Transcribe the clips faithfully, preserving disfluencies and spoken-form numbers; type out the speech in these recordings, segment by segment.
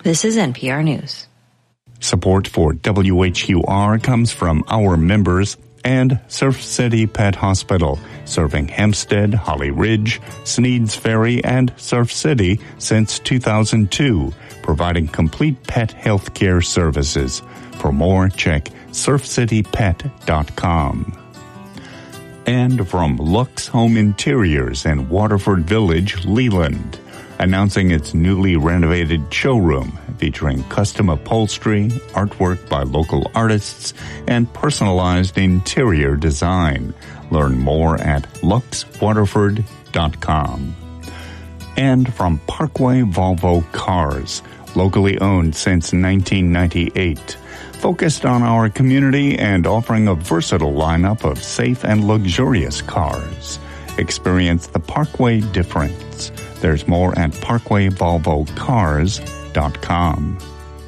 This is N P R News. Support for W H U R comes from our members and Surf City Pet Hospital, serving Hempstead, Holly Ridge, Sneads Ferry, and Surf City since two thousand two, providing complete pet health care services. For more, check surf city pet dot com. And from Lux Home Interiors in Waterford Village, Leland, announcing its newly renovated showroom featuring custom upholstery, artwork by local artists, and personalized interior design. Learn more at lux waterford dot com. And from Parkway Volvo Cars, locally owned since nineteen ninety-eight, focused on our community and offering a versatile lineup of safe and luxurious cars. Experience the Parkway difference. There's more at parkway volvo cars dot com.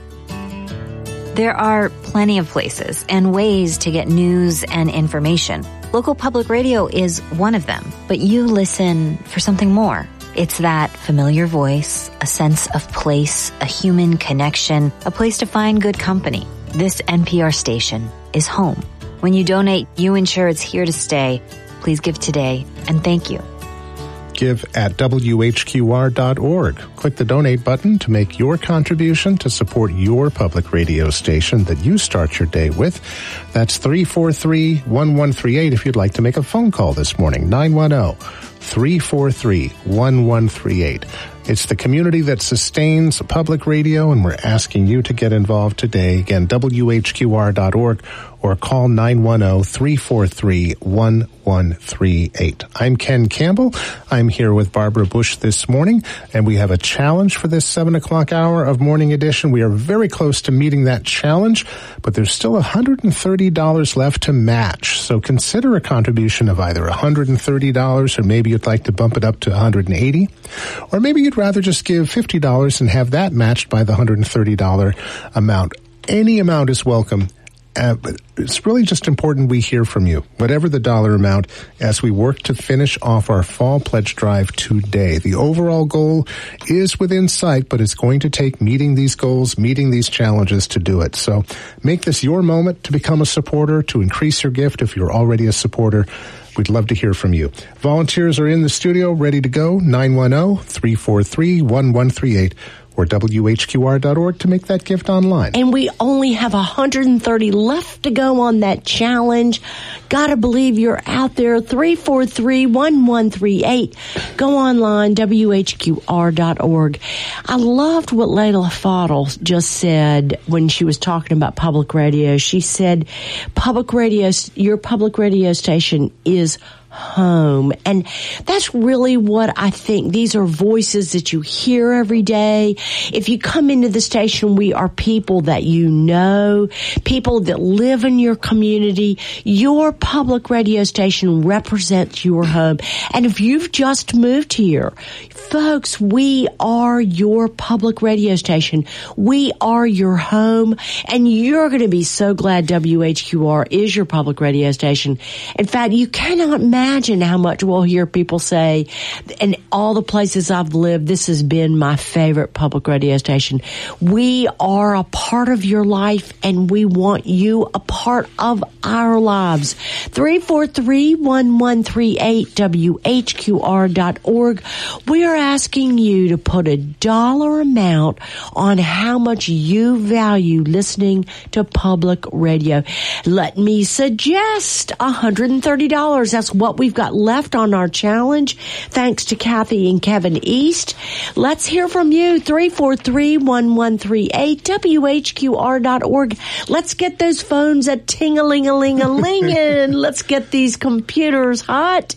There are plenty of places and ways to get news and information. Local public radio is one of them, but you listen for something more. It's that familiar voice, a sense of place, a human connection, a place to find good company. This N P R station is home. When you donate, you ensure it's here to stay. Please give today, and thank you. Give at W H Q R dot org. Click the donate button to make your contribution to support your public radio station that you start your day with. That's three four three, one one three eight if you'd like to make a phone call this morning. nine one zero, three four three, one one three eight. It's the community that sustains public radio, and we're asking you to get involved today. Again, W H Q R dot org or call nine one zero, three four three, one one three eight. I'm Ken Campbell. I'm here with Barbara Bush this morning, and we have a challenge for this seven o'clock hour of Morning Edition. We are very close to meeting that challenge, but there's still one hundred thirty dollars left to match. So consider a contribution of either one hundred thirty dollars, or maybe you'd like to bump it up to one hundred eighty dollars, or maybe you'd rather just give fifty dollars and have that matched by the one hundred thirty dollars amount. Any amount is welcome. Uh, but it's really just important we hear from you, whatever the dollar amount, as we work to finish off our fall pledge drive today. The overall goal is within sight, but it's going to take meeting these goals, meeting these challenges to do it. So make this your moment to become a supporter, to increase your gift if you're already a supporter. We'd love to hear from you. Volunteers are in the studio, ready to go. nine one zero, three four three, one one three eight. Or W H Q R dot org to make that gift online. And we only have one hundred thirty left to go on that challenge. Gotta believe you're out there. three four three, one one three eight. Go online, W H Q R dot org. I loved what Layla Fadl just said when she was talking about public radio. She said, public radio, your public radio station is home. And that's really what I think. These are voices that you hear every day. If you come into the station, we are people that you know, people that live in your community. Your public radio station represents your home. And if you've just moved here, folks, we are your public radio station. We are your home. And you're going to be so glad W H Q R is your public radio station. In fact, you cannot imagine Imagine how much we'll hear people say, in all the places I've lived, this has been my favorite public radio station. We are a part of your life, and we want you a part of our lives. three four three, one one three eight, W H Q R dot org. We are asking you to put a dollar amount on how much you value listening to public radio. Let me suggest one hundred thirty dollars. That's what we've got left on our challenge, thanks to Kathy and Kevin East. Let's hear from you. three four three, one one three eight, W H Q R dot org. Let's get those phones a ting-a-ling-a-ling-a-lingin'. Let's get these computers hot.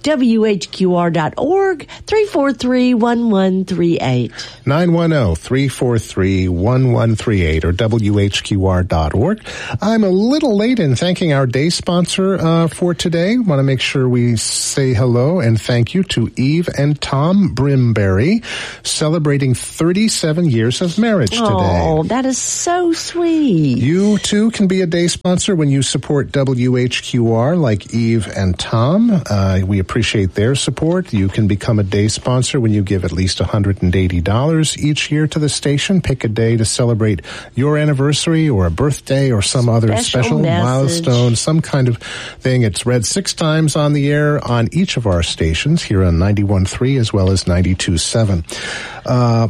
W H Q R dot org, three four three, one one three eight. nine one zero, three four three, one one three eight or W H Q R dot org. I'm a little late in thanking our day sponsor uh, for today. Want to make sure we say hello and thank you to Eve and Tom Brimberry, celebrating thirty-seven years of marriage today. Oh, that is so sweet. You, too, can be a day sponsor when you support W H Q R like Eve and Tom. Uh, we appreciate their support. You can become a day sponsor when you give at least one hundred eighty dollars each year to the station. Pick a day to celebrate your anniversary or a birthday or some other special, special milestone, some kind of thing. It's read six times on the air on each of our stations here on ninety-one point three as well as ninety-two point seven. Uh,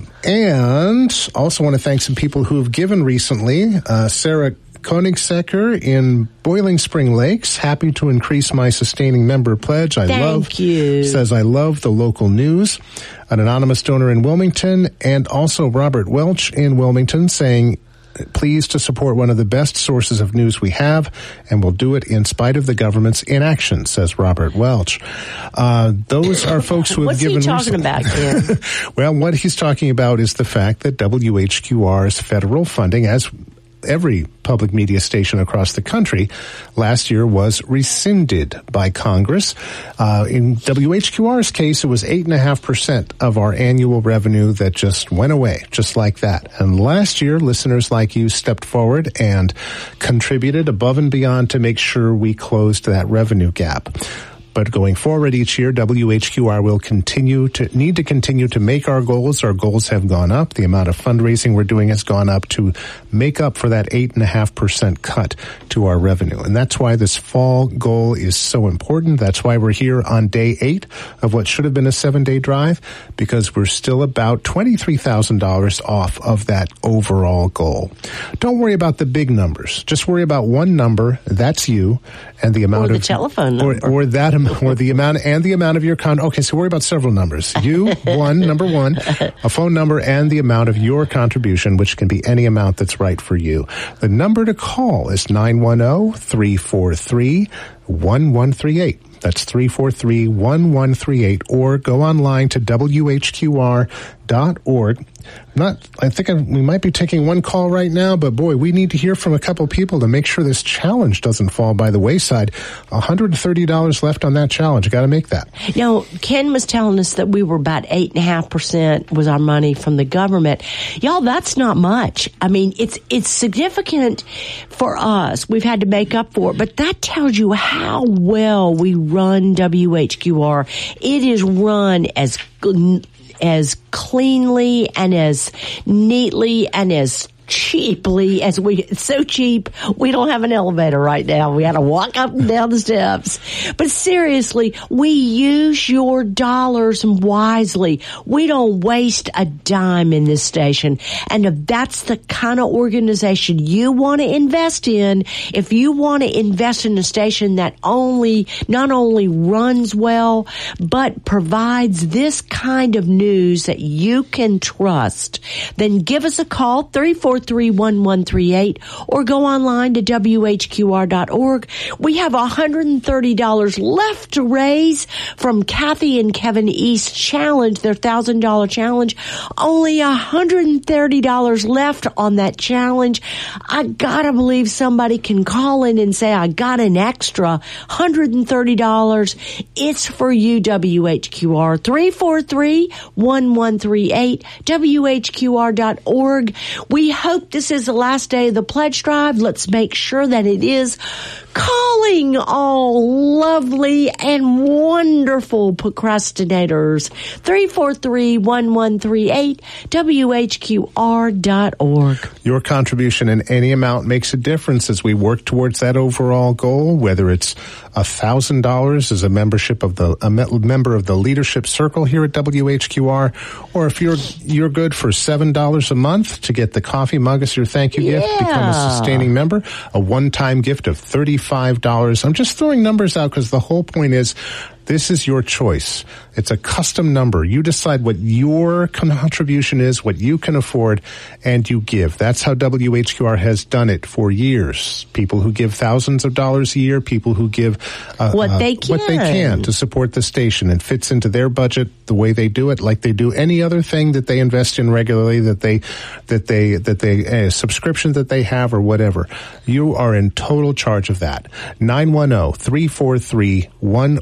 and also want to thank some people who have given recently. Uh, Sarah Koenigsecker in Boiling Spring Lakes, happy to increase my sustaining member pledge. I Thank love, you. Says I love the local news. An anonymous donor in Wilmington, and also Robert Welch in Wilmington saying, pleased to support one of the best sources of news we have, and will do it in spite of the government's inaction, says Robert Welch. Uh, those are folks who have What's given... What's he talking about, Ken? Well, what he's talking about is the fact that W H Q R's federal funding, as every public media station across the country, last year was rescinded by Congress. Uh, in W H Q R's case, it was eight point five percent of our annual revenue that just went away, just like that. And last year, listeners like you stepped forward and contributed above and beyond to make sure we closed that revenue gap. But going forward each year, W H Q R will continue to need to continue to make our goals. Our goals have gone up. The amount of fundraising we're doing has gone up to make up for that eight and a half percent cut to our revenue. And that's why this fall goal is so important. That's why we're here on day eight of what should have been a seven day drive, because we're still about twenty-three thousand dollars off of that overall goal. Don't worry about the big numbers. Just worry about one number. That's you, and the amount or the of telephone number. Or, or that amount. Or the amount and the amount of your con. Okay, so worry about several numbers. You, one, number one, a phone number, and the amount of your contribution, which can be any amount that's right for you. The number to call is nine one zero, three four three, one one three eight. That's three four three, one one three eight, or go online to W H Q R dot org. Not, I think I, we might be taking one call right now, but boy, we need to hear from a couple people to make sure this challenge doesn't fall by the wayside. one hundred thirty dollars left on that challenge. Got to make that. Now, Ken was telling us that we were about eight and a half percent was our money from the government. Y'all, that's not much. I mean, it's it's significant for us. We've had to make up for it, but that tells you how well we run W H Q R. It is run as as cleanly and as neatly and as cheaply as we, it's so cheap, we don't have an elevator right now. We had to walk up and down the steps. But seriously, we use your dollars wisely. We don't waste a dime in this station. And if that's the kind of organization you want to invest in, if you want to invest in a station that only, not only runs well, but provides this kind of news that you can trust, then give us a call, three four three, one one three eight, or go online to W H Q R dot org. We have one hundred thirty dollars left to raise from Kathy and Kevin East challenge, their one thousand dollars challenge. Only one hundred thirty dollars left on that challenge. I gotta believe somebody can call in and say, I got an extra one hundred thirty dollars. It's for you, W H Q R. three four three, one one three eight, W H Q R dot org. We hope this is the last day of the pledge drive. Let's make sure that it is. Calling all lovely and wonderful procrastinators. three four three, one one three eight, W H Q R dot org. Your contribution in any amount makes a difference as we work towards that overall goal, whether it's one thousand dollars as a membership of the a member of the leadership circle here at W H Q R, or if you're you're good for seven dollars a month to get the coffee mug as your thank you yeah. gift, become a sustaining member, a one-time gift of thirty-five dollars. I'm just throwing numbers out because the whole point is this is your choice. It's a custom number. You decide what your contribution is, what you can afford, and you give. That's how W H Q R has done it for years. People who give thousands of dollars a year, people who give uh, what they can. Uh, what they can to support the station, and fits into their budget the way they do it, like they do any other thing that they invest in regularly, that they that they that they a subscription that they have or whatever. You are in total charge of that. nine one zero, three four three, one one three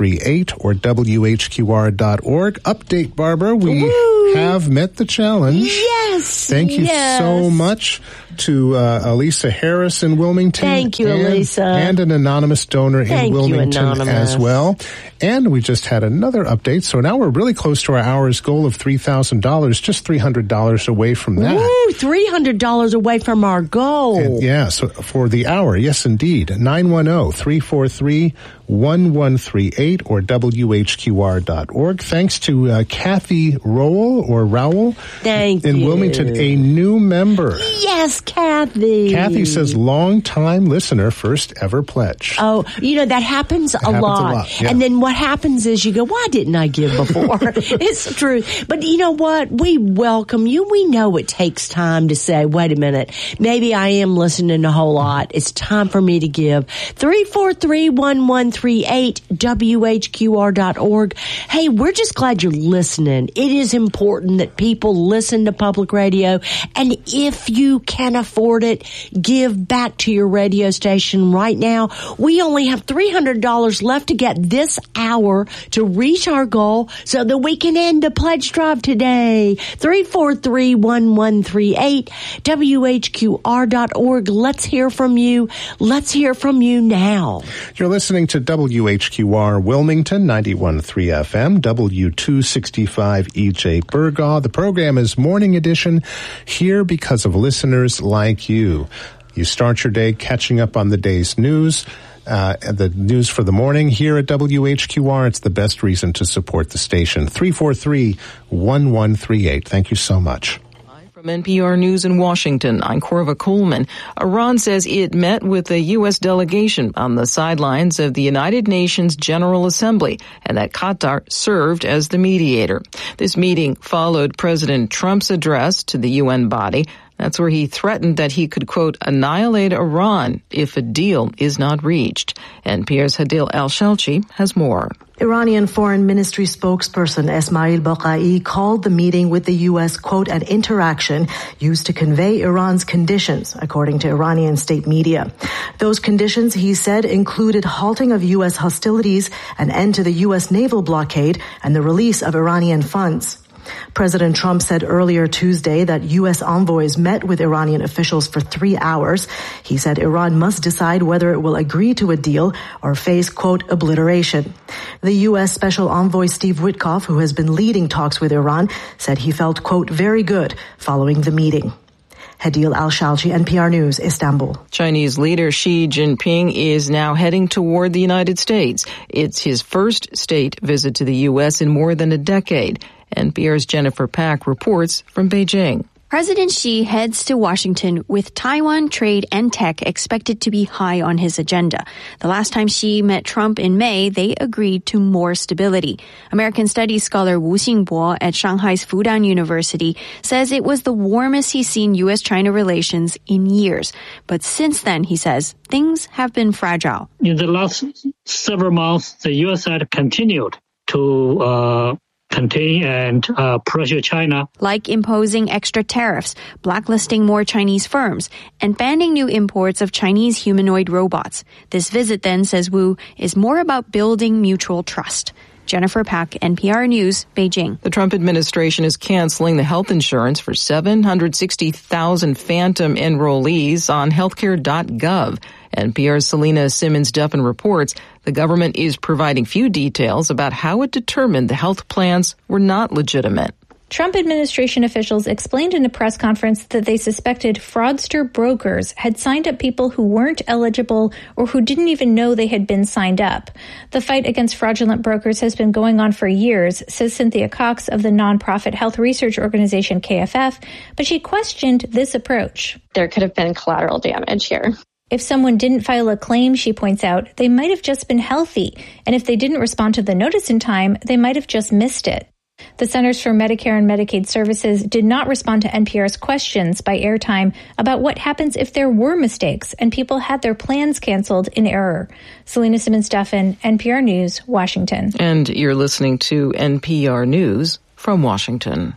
three eight or W H Q R dot org. Update, Barbara. We Woo! have met the challenge. Yes. Thank you yes. so much to uh, Elisa Harris in Wilmington. Thank you, and, Elisa. And an anonymous donor Thank in Wilmington you, Anonymous. as well. And we just had another update. So now we're really close to our hour's goal of three thousand dollars, just three hundred dollars away from that. Woo, three hundred dollars away from our goal. And yeah, so for the hour, yes, indeed. nine one zero, three four three, one one three eight or W H Q R dot org. Thanks to uh, Kathy Rowell or Rowell Thank in you. Wilmington, a new member. Yes, Kathy. Kathy says, long-time listener, first ever pledge. Oh, you know, that happens, a, happens lot. a lot, yeah. And then what happens is you go, why didn't I give before? It's true. But you know what? We welcome you. We know it takes time to say, wait a minute, maybe I am listening a whole lot. It's time for me to give. three four three, one one three eight, W H Q R dot org. Hey, we're just glad you're listening. It is important that people listen to public radio. And if you can afford it, give back to your radio station right now. We only have three hundred dollars left to get this hour to reach our goal so that we can end the pledge drive today. three four three, one one three eight, W H Q R dot org. Let's hear from you. Let's hear from you now. You're listening to W H Q R Wilmington, ninety-one point three F M, W two sixty-five E J Burgaw. The program is Morning Edition, here because of listeners like you. You start your day catching up on the day's news, uh, the news for the morning here at W H Q R. It's the best reason to support the station. three four three, one one three eight. Thank you so much. From N P R News in Washington, I'm Corva Coleman. Iran says it met with a U S delegation on the sidelines of the United Nations General Assembly and that Qatar served as the mediator. This meeting followed President Trump's address to the U N body. That's where he threatened that he could, quote, annihilate Iran if a deal is not reached. N P R's Hadil Al-Shalchi has more. Iranian Foreign Ministry spokesperson Esmail Baqai called the meeting with the U S, quote, an interaction used to convey Iran's conditions, according to Iranian state media. Those conditions, he said, included halting of U S hostilities, an end to the U S naval blockade, and the release of Iranian funds. President Trump said earlier Tuesday that U S envoys met with Iranian officials for three hours. He said Iran must decide whether it will agree to a deal or face, quote, obliteration. The U S Special Envoy Steve Witkoff, who has been leading talks with Iran, said he felt, quote, very good following the meeting. Hadil Al-Shalchi, N P R News, Istanbul. Chinese leader Xi Jinping is now heading toward the United States. It's his first state visit to the U S in more than a decade. N P R's Jennifer Pack reports from Beijing. President Xi heads to Washington with Taiwan, trade, and tech expected to be high on his agenda. The last time Xi met Trump in May, they agreed to more stability. American studies scholar Wu Xingbo at Shanghai's Fudan University says it was the warmest he's seen U S China relations in years. But since then, he says, things have been fragile. In the last several months, the U S had continued to uh contain and uh, pressure China. Like imposing extra tariffs, blacklisting more Chinese firms, and banning new imports of Chinese humanoid robots. This visit, then, says Wu, is more about building mutual trust. Jennifer Pack, N P R News, Beijing. The Trump administration is canceling the health insurance for seven hundred sixty thousand phantom enrollees on healthcare dot gov. N P R's Selena Simmons-Duffin reports the government is providing few details about how it determined the health plans were not legitimate. Trump administration officials explained in a press conference that they suspected fraudster brokers had signed up people who weren't eligible or who didn't even know they had been signed up. The fight against fraudulent brokers has been going on for years, says Cynthia Cox of the nonprofit health research organization K F F, but she questioned this approach. There could have been collateral damage here. If someone didn't file a claim, she points out, they might have just been healthy, and if they didn't respond to the notice in time, they might have just missed it. The Centers for Medicare and Medicaid Services did not respond to N P R's questions by airtime about what happens if there were mistakes and people had their plans canceled in error. Selena Simmons-Duffin, N P R News, Washington. And you're listening to N P R News from Washington.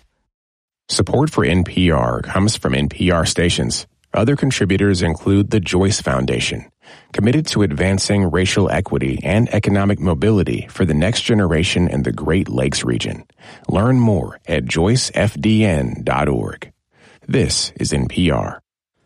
Support for N P R comes from N P R stations. Other contributors include the Joyce Foundation, committed to advancing racial equity and economic mobility for the next generation in the Great Lakes region. Learn more at joyce f d n dot org. This is N P R.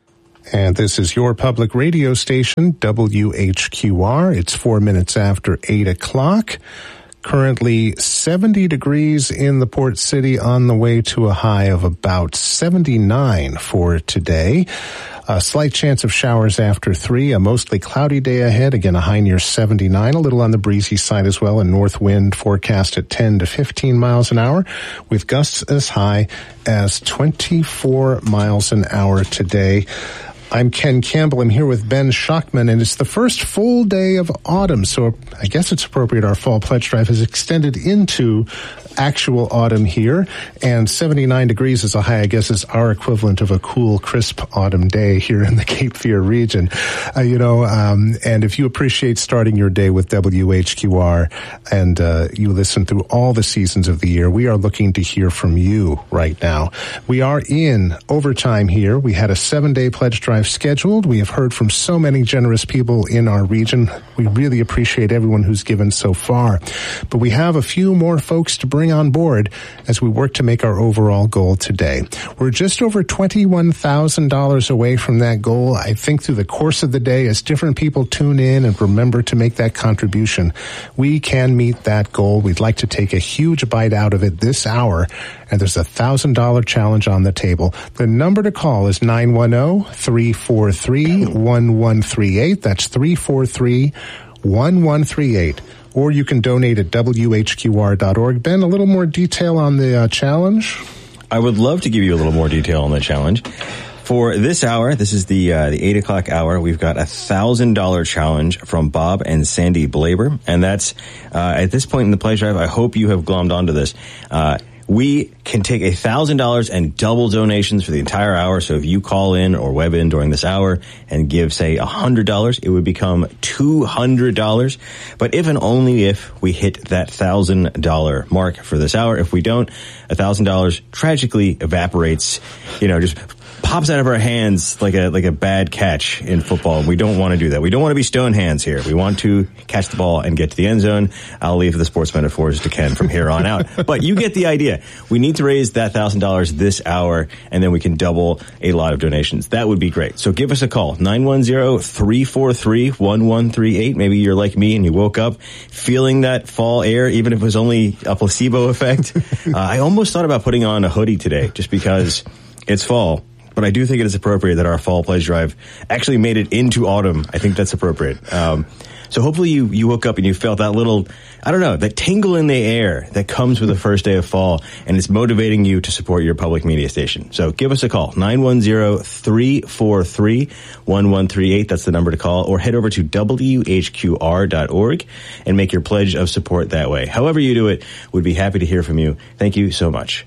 And this is your public radio station, W H Q R. It's four minutes after eight o'clock. Currently seventy degrees in the port city, on the way to a high of about seventy-nine for today. A slight chance of showers after three, a mostly cloudy day ahead. Again, a high near seventy-nine, a little on the breezy side as well, and north wind forecast at ten to fifteen miles an hour, with gusts as high as twenty-four miles an hour today. I'm Ken Campbell. I'm here with Ben Schuchman, and it's the first full day of autumn, so I guess it's appropriate our fall pledge drive has extended into actual autumn here, and seventy-nine degrees is a high, I guess, is our equivalent of a cool, crisp autumn day here in the Cape Fear region. Uh, you know, um, and if you appreciate starting your day with W H Q R and uh, you listen through all the seasons of the year, we are looking to hear from you right now. We are in overtime here. We had a seven-day pledge drive scheduled. We have heard from so many generous people in our region. We really appreciate everyone who's given so far. But we have a few more folks to bring on board as we work to make our overall goal today. We're just over twenty-one thousand dollars away from that goal. I think through the course of the day, as different people tune in and remember to make that contribution, we can meet that goal. We'd like to take a huge bite out of it this hour, and there's a one thousand dollars challenge on the table. The number to call is nine one zero, three four three, one one three eight. That's three four three, one one three eight. Or you can donate at W H Q R dot org. Ben, a little more detail on the uh, challenge? I would love to give you a little more detail on the challenge. For this hour, this is the uh, the eight o'clock hour, we've got a one thousand dollars challenge from Bob and Sandy Blaber. And that's, uh, at this point in the pledge drive, I hope you have glommed onto this. Uh, we can take one thousand dollars and double donations for the entire hour. So if you call in or web in during this hour and give, say, one hundred dollars, it would become two hundred dollars. But if and only if we hit that one thousand dollars mark for this hour. If we don't, one thousand dollars tragically evaporates, you know, just pops out of our hands like a like a bad catch in football. We don't want to do that. We don't want to be stone hands here. We want to catch the ball and get to the end zone. I'll leave the sports metaphors to Ken from here on out. But you get the idea. We need to raise that one thousand dollars this hour, and then we can double a lot of donations. That would be great. So give us a call, nine one zero, three four three, one one three eight. Maybe you're like me and you woke up feeling that fall air, even if it was only a placebo effect. uh, I almost thought about putting on a hoodie today just because it's fall. But I do think it is appropriate that our fall pledge drive actually made it into autumn. I think that's appropriate. Um, so hopefully you, you woke up and you felt that little, I don't know, that tingle in the air that comes with the first day of fall, and it's motivating you to support your public media station. So give us a call, nine one zero, three four three, one one three eight. That's the number to call, or head over to W H Q R dot org and make your pledge of support that way. However you do it, we'd be happy to hear from you. Thank you so much.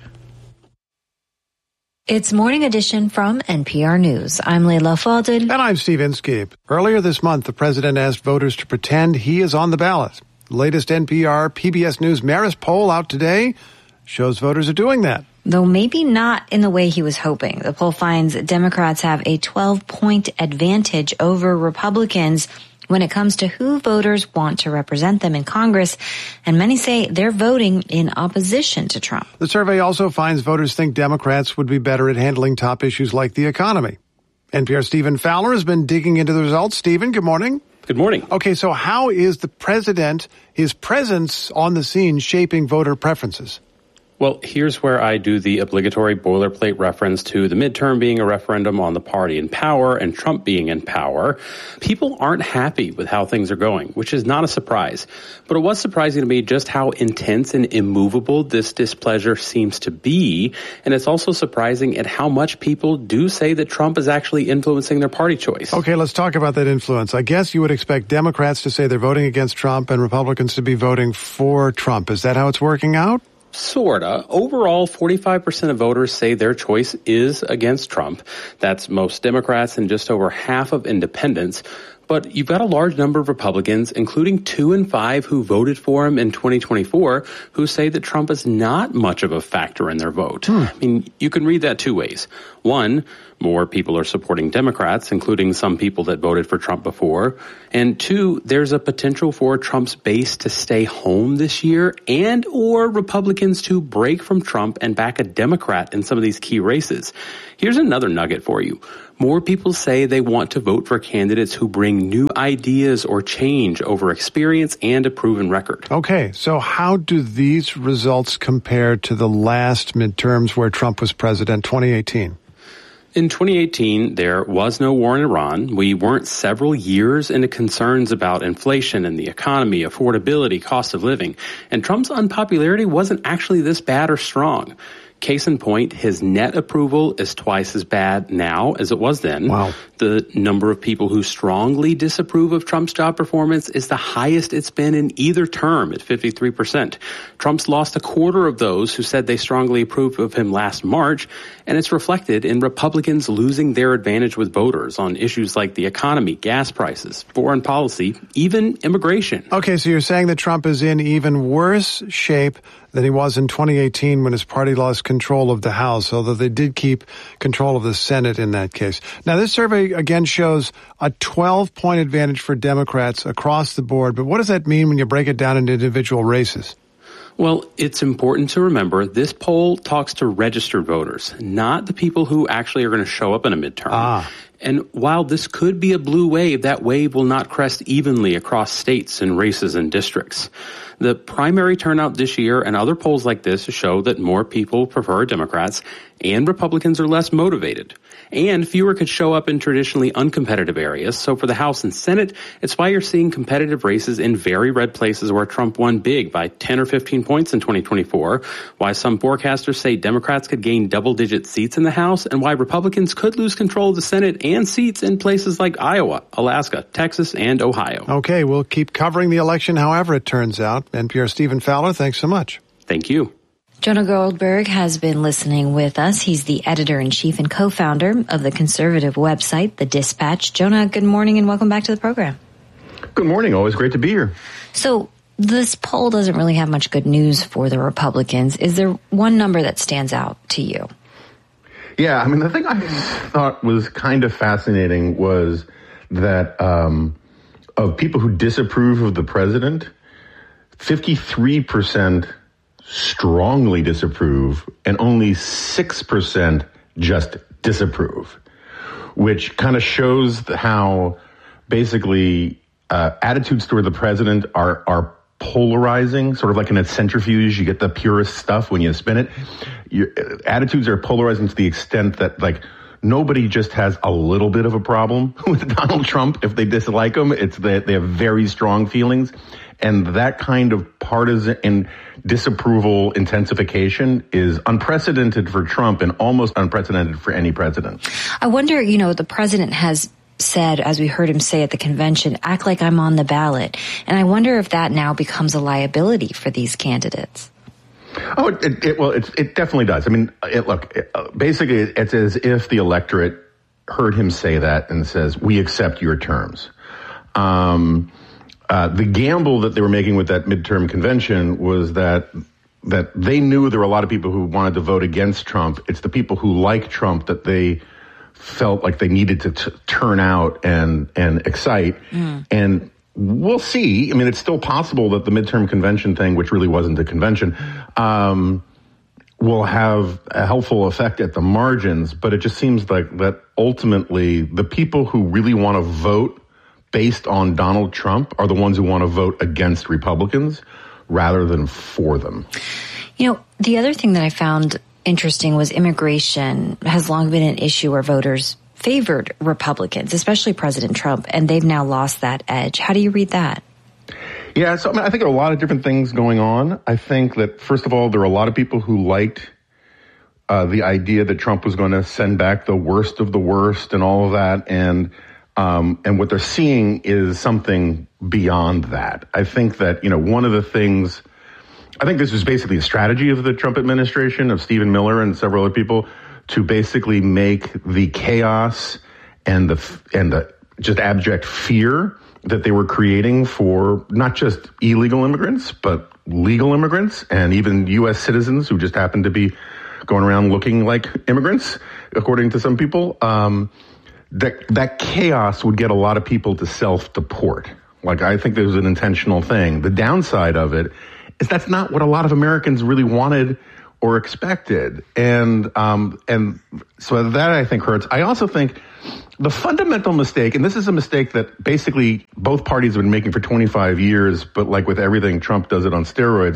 It's Morning Edition from N P R News. I'm Leila Fadil. And I'm Steve Inskeep. Earlier this month, the president asked voters to pretend he is on the ballot. The latest N P R P B S News Marist poll out today shows voters are doing that. Though maybe not in the way he was hoping. The poll finds Democrats have a twelve-point advantage over Republicans when it comes to who voters want to represent them in Congress, and many say they're voting in opposition to Trump. The survey also finds voters think Democrats would be better at handling top issues like the economy. N P R's Stephen Fowler has been digging into the results. Stephen, good morning. Good morning. Okay, so how is the president, his presence on the scene, shaping voter preferences? Well, here's where I do the obligatory boilerplate reference to the midterm being a referendum on the party in power and Trump being in power. People aren't happy with how things are going, which is not a surprise. But it was surprising to me just how intense and immovable this displeasure seems to be. And it's also surprising at how much people do say that Trump is actually influencing their party choice. Okay, let's talk about that influence. I guess you would expect Democrats to say they're voting against Trump and Republicans to be voting for Trump. Is that how it's working out? Sorta. Overall, forty-five percent of voters say their choice is against Trump. That's most Democrats and just over half of independents. But you've got a large number of Republicans, including two and five who voted for him in twenty twenty-four, who say that Trump is not much of a factor in their vote. Hmm. I mean, you can read that two ways. One, more people are supporting Democrats, including some people that voted for Trump before. And two, there's a potential for Trump's base to stay home this year and or Republicans to break from Trump and back a Democrat in some of these key races. Here's another nugget for you. More people say they want to vote for candidates who bring new ideas or change over experience and a proven record. Okay, so how do these results compare to the last midterms where Trump was president, twenty eighteen? In twenty eighteen, there was no war in Iran. We weren't several years into concerns about inflation and the economy, affordability, cost of living. And Trump's unpopularity wasn't actually this bad or strong. Case in point, his net approval is twice as bad now as it was then. Wow. The number of people who strongly disapprove of Trump's job performance is the highest it's been in either term at fifty-three percent. Trump's lost a quarter of those who said they strongly approved of him last March, and it's reflected in Republicans losing their advantage with voters on issues like the economy, gas prices, foreign policy, even immigration. Okay, so you're saying that Trump is in even worse shape than he was in twenty eighteen when his party lost control of the House, although they did keep control of the Senate in that case. Now, this survey, again, shows a twelve-point advantage for Democrats across the board, but what does that mean when you break it down into individual races? Well, it's important to remember this poll talks to registered voters, not the people who actually are going to show up in a midterm. Ah. And while this could be a blue wave, that wave will not crest evenly across states and races and districts. The primary turnout this year and other polls like this show that more people prefer Democrats and Republicans are less motivated. And fewer could show up in traditionally uncompetitive areas. So for the House and Senate, it's why you're seeing competitive races in very red places where Trump won big by ten or fifteen points in twenty twenty-four, why some forecasters say Democrats could gain double-digit seats in the House, and why Republicans could lose control of the Senate and seats in places like Iowa, Alaska, Texas, and Ohio. Okay, we'll keep covering the election however it turns out. N P R Stephen Fowler, thanks so much. Thank you. Jonah Goldberg has been listening with us. He's the editor-in-chief and co-founder of the conservative website, The Dispatch. Jonah, good morning and welcome back to the program. Good morning. Always great to be here. So this poll doesn't really have much good news for the Republicans. Is there one number that stands out to you? Yeah, I mean, the thing I thought was kind of fascinating was that um, of people who disapprove of the president, fifty-three percent strongly disapprove and only six percent just disapprove, which kind of shows how basically uh, attitudes toward the president are are polarizing, sort of like in a centrifuge. You get the purest stuff when you spin it. Your attitudes are polarizing to the extent that, like, nobody just has a little bit of a problem with Donald Trump if they dislike him. It's that they have very strong feelings. And that kind of partisan and disapproval intensification is unprecedented for Trump and almost unprecedented for any president. I wonder, you know, the president has said, as we heard him say at the convention, act like I'm on the ballot. And I wonder if that now becomes a liability for these candidates. Oh, it, it, it well, it, it definitely does. I mean, it, look, it, uh, basically, it's as if the electorate heard him say that and says, we accept your terms. Um, uh, the gamble that they were making with that midterm convention was that that they knew there were a lot of people who wanted to vote against Trump. It's the people who like Trump that they felt like they needed to t- turn out and and excite. Mm. And we'll see. I mean, it's still possible that the midterm convention thing, which really wasn't a convention, um, will have a helpful effect at the margins. But it just seems like that ultimately the people who really want to vote based on Donald Trump are the ones who want to vote against Republicans rather than for them. You know, the other thing that I found interesting was immigration has long been an issue where voters favored Republicans, especially President Trump, and they've now lost that edge. How do you read that? Yeah, so I, mean, I think there are a lot of different things going on. I think that, first of all, there are a lot of people who liked uh, the idea that Trump was going to send back the worst of the worst and all of that, and um, and what they're seeing is something beyond that. I think that, you know, one of the things, I think this is basically a strategy of the Trump administration, of Stephen Miller and several other people, to basically make the chaos and the and the just abject fear that they were creating for not just illegal immigrants, but legal immigrants and even U S citizens who just happen to be going around looking like immigrants, according to some people. Um, that that chaos would get a lot of people to self-deport. Like, I think there was an intentional thing. The downside of it is that's not what a lot of Americans really wanted or expected. And um, and so that, I think, hurts. I also think the fundamental mistake, and this is a mistake that basically both parties have been making for twenty-five years, but like with everything, Trump does it on steroids.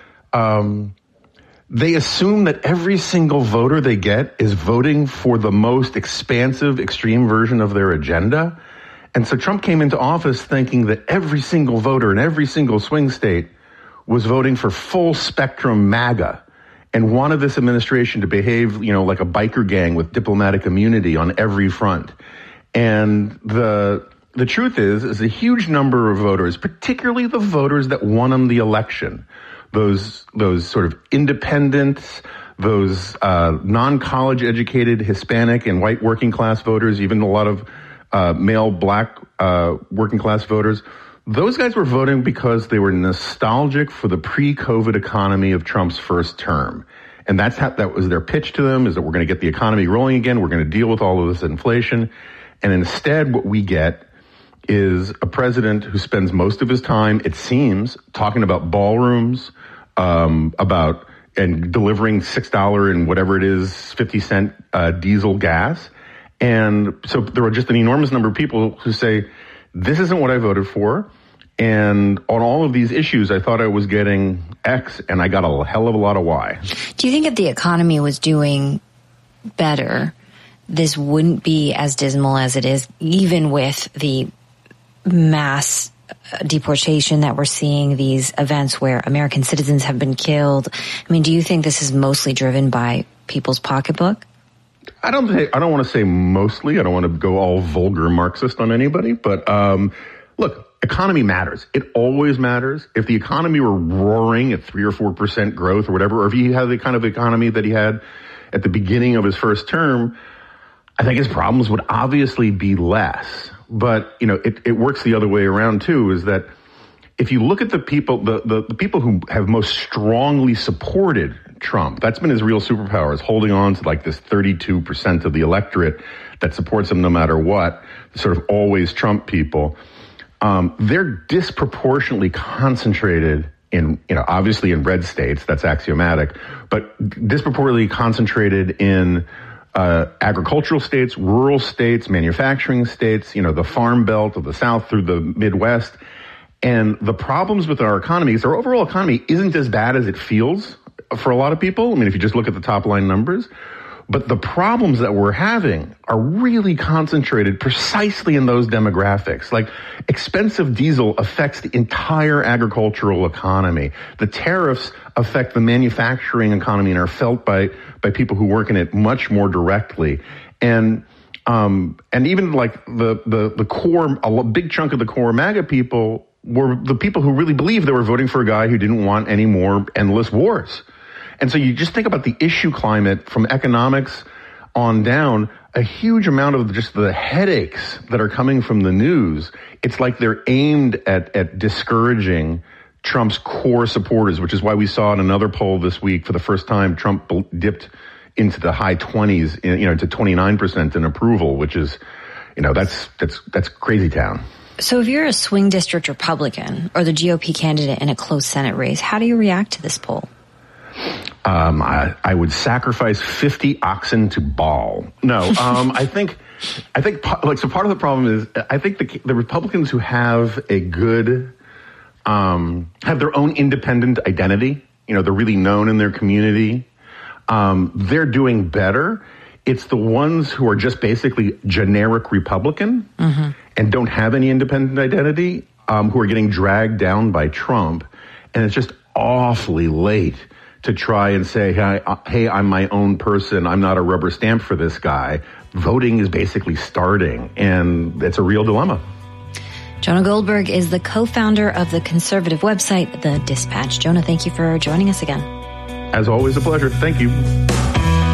Um, they assume that every single voter they get is voting for the most expansive, extreme version of their agenda. And so Trump came into office thinking that every single voter in every single swing state was voting for full spectrum MAGA and wanted this administration to behave, you know, like a biker gang with diplomatic immunity on every front. And the the truth is, is a huge number of voters, particularly the voters that won him the election, those those sort of independents, those uh, non-college educated Hispanic and white working class voters, even a lot of uh, male black uh, working class voters, those guys were voting because they were nostalgic for the pre-COVID economy of Trump's first term. And that's how, that was their pitch to them, is that we're going to get the economy rolling again. We're going to deal with all of this inflation. And instead, what we get is a president who spends most of his time, it seems, talking about ballrooms, um, about and delivering six dollars and whatever it is, fifty cent uh, diesel gas. And so there were just an enormous number of people who say, this isn't what I voted for. And on all of these issues, I thought I was getting X, and I got a hell of a lot of Y. Do you think if the economy was doing better, this wouldn't be as dismal as it is, even with the mass deportation that we're seeing, these events where American citizens have been killed? I mean, do you think this is mostly driven by people's pocketbook? I don't think, I don't want to say mostly. I don't want to go all vulgar Marxist on anybody. But um, look, economy matters. It always matters. If the economy were roaring at three or four percent growth or whatever, or if he had the kind of economy that he had at the beginning of his first term, I think his problems would obviously be less. But, you know, it, it works the other way around, too, is that if you look at the people, the, the, the people who have most strongly supported Trump, that's been his real superpower, is holding on to like this thirty-two percent of the electorate that supports him no matter what, sort of always Trump people. Um, they're disproportionately concentrated in, you know, obviously in red states, that's axiomatic, but disproportionately concentrated in uh, agricultural states, rural states, manufacturing states, you know, the farm belt of the South through the Midwest. And the problems with our economy is our overall economy isn't as bad as it feels for a lot of people. I mean, if you just look at the top line numbers. But the problems that we're having are really concentrated precisely in those demographics. Like, expensive diesel affects the entire agricultural economy. The tariffs affect the manufacturing economy and are felt by, by people who work in it much more directly. And um, and even like the, the, the core, a big chunk of the core MAGA people were the people who really believed they were voting for a guy who didn't want any more endless wars. And so you just think about the issue climate from economics on down, a huge amount of just the headaches that are coming from the news. It's like they're aimed at, at discouraging Trump's core supporters, which is why we saw in another poll this week, for the first time, Trump dipped into the high twenties, you know, to twenty-nine percent in approval, which is, you know, that's, that's, that's crazy town. So if you're a swing district Republican or the G O P candidate in a close Senate race, how do you react to this poll? Um, I, I would sacrifice fifty oxen to Baal. No, um, I think, I think, like, so part of the problem is, I think the, the Republicans who have a good, um, have their own independent identity, you know, they're really known in their community, um, they're doing better. It's the ones who are just basically generic Republican mm-hmm. and don't have any independent identity, um, who are getting dragged down by Trump. And it's just awfully late to try and say, hey, hey, I'm my own person. I'm not a rubber stamp for this guy. Voting is basically starting, and it's a real dilemma. Jonah Goldberg is the co-founder of the conservative website, The Dispatch. Jonah, thank you for joining us again. As always, a pleasure. Thank you.